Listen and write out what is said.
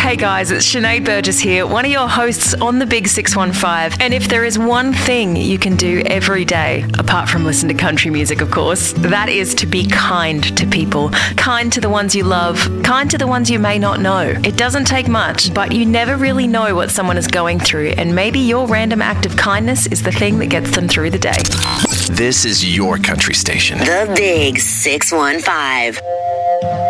Hey guys, it's Sinead Burgess here, one of your hosts on the Big 615. And if there is one thing you can do every day, apart from listen to country music, of course, that is to be kind to people. Kind to the ones you love, kind to the ones you may not know. It doesn't take much, but you never really know what someone is going through, and maybe your random act of kindness is the thing that gets them through the day. This is your country station. The Big 615.